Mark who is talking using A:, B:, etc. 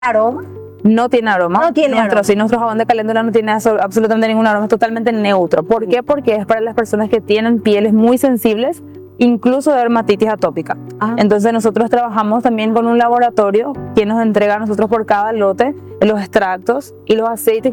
A: aroma.
B: No tiene aroma.
A: No tiene aroma.
B: Sí, nuestro jabón de caléndula no tiene absolutamente ningún aroma, es totalmente neutro. ¿Por qué? Porque es para las personas que tienen pieles muy sensibles, incluso de dermatitis atópica. Entonces nosotros trabajamos también con un laboratorio que nos entrega a nosotros por cada lote los extractos y los aceites